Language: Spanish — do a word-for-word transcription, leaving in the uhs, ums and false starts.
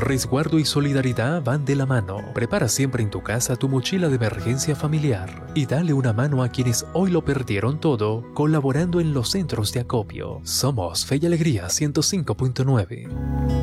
resguardo y solidaridad van de la mano. Prepara siempre en tu casa tu mochila de emergencia familiar y dale una mano a quienes hoy lo perdieron todo colaborando en los centros de acopio. Somos Fe y Alegría ciento cinco punto nueve.